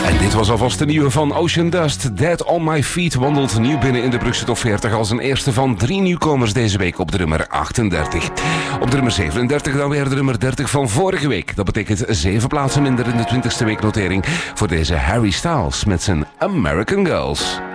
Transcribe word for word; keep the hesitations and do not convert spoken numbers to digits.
En dit was alvast de nieuwe van Ocean Dust. Dead on My Feet wandelt nieuw binnen in de Brugse Top veertig als een eerste van drie nieuwkomers deze week op de nummer achtendertig. Op de nummer zevenendertig dan weer de nummer dertig van vorige week. Dat betekent zeven plaatsen minder in de twintigste weeknotering voor deze Harry Styles met zijn American Girls.